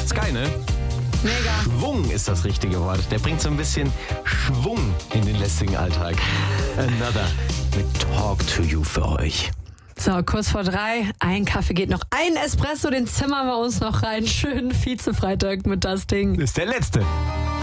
Echt geil, ne? Mega. Schwung ist das richtige Wort. Der bringt so ein bisschen Schwung in den lästigen Alltag. Another mit Talk to You für euch. So, kurz vor 3. Ein Kaffee geht noch. Ein Espresso, den zimmern wir uns noch rein. Schönen Vize-Freitag mit das Ding. Ist der letzte.